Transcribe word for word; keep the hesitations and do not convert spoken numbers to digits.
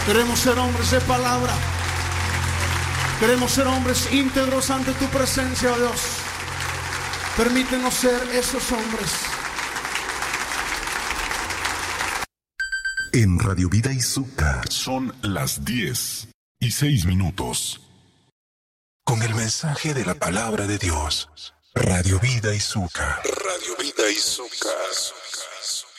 Queremos ser hombres de palabra. Queremos ser hombres íntegros ante tu presencia, oh Dios. Permítenos ser esos hombres. En Radio Vida y Azúcar son las diez y seis minutos. Con el mensaje de la palabra de Dios. Radio Vida y Azúcar. Radio Vida y Azúcar.